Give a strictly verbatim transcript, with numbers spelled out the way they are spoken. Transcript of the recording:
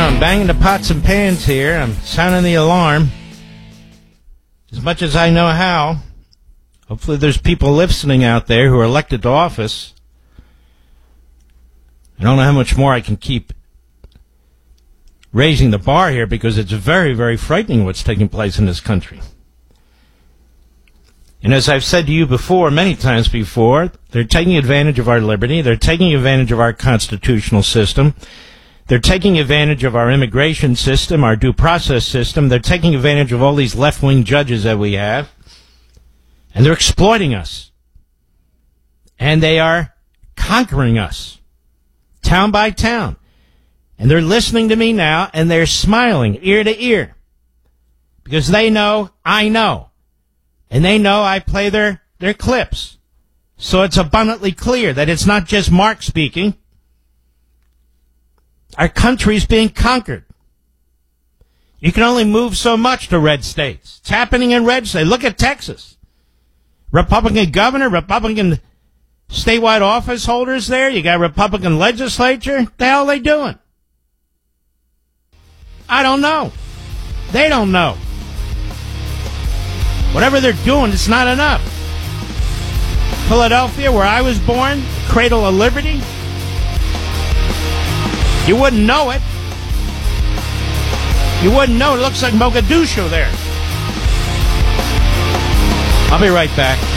I'm banging the pots and pans here. I'm sounding the alarm as much as I know how. Hopefully there's people listening out there who are elected to office. I don't know how much more I can keep raising the bar here because it's very, very frightening what's taking place in this country. And as I've said to you before, many times before, they're taking advantage of our liberty. They're taking advantage of our constitutional system. They're taking advantage of our immigration system, our due process system. They're taking advantage of all these left-wing judges that we have. And they're exploiting us. And they are conquering us, town by town. And they're listening to me now, and they're smiling ear to ear. Because they know I know. And they know I play their, their clips. So it's abundantly clear that it's not just Mark speaking. Our country's being conquered. You can only move so much to red states. It's happening in red states. Look at Texas. Republican governor, Republican statewide office holders there. You got Republican legislature. What the hell are they doing? I don't know. They don't know. Whatever they're doing, it's not enough. Philadelphia, where I was born, cradle of liberty. You wouldn't know it. You wouldn't know. It looks like Mogadishu there. I'll be right back.